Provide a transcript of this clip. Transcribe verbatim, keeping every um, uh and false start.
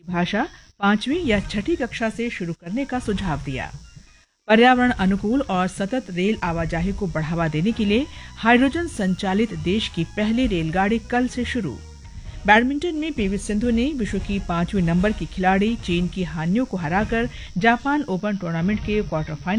भाषा पांचवी या छठी कक्षा से शुरू करने का सुझाव दिया। पर्यावरण अनुकूल और सतत रेल आवाजाही को बढ़ावा देने के लिए हाइड्रोजन संचालित देश की पहली रेलगाड़ी कल से शुरू। बैडमिंटन में पीवी सिंधु ने विश्व की पांचवें नंबर की खिलाड़ी चीन की हानियों को हराकर जापान ओपन टूर्नामेंट के क्वार्टर फाइनल